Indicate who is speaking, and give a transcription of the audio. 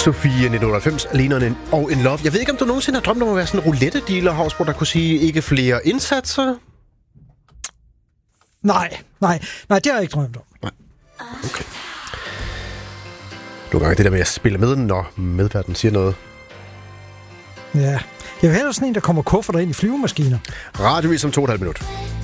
Speaker 1: Sofie 1998, Alene og In Love. Jeg ved ikke, om du nogensinde har drømt om at være sådan en roulette-dealer, Hausbo, der kunne sige ikke flere indsatser?
Speaker 2: Nej, det har jeg ikke drømt om.
Speaker 1: Nej. Okay. Nogle gange det der med at spille med, når medværten siger noget.
Speaker 2: Ja, jeg vil hellere sådan en, der kommer kufferter ind i flyvemaskiner.
Speaker 1: Radiovis om 2,5 minutter.